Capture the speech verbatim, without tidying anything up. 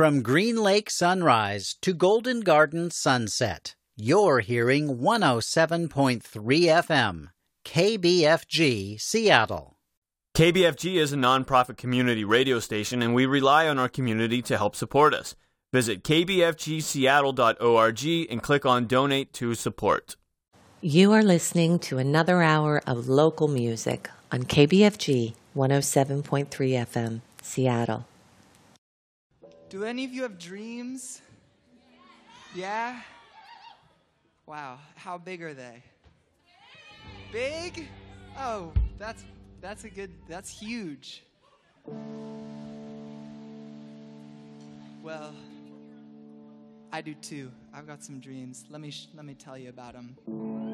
From Green Lake sunrise to Golden Garden sunset, you're hearing one oh seven point three F M, K B F G, Seattle. K B F G is a nonprofit community radio station, and we rely on our community to help support us. Visit k b f g seattle dot org and click on Donate to Support. You are listening to another hour of local music on K B F G one oh seven point three F M, Seattle. Do any of you have dreams? Yeah? Wow, how big are they? Big? Oh, that's that's a good, that's huge. Well, I do too. I've got some dreams. Let me sh- let me tell you about them.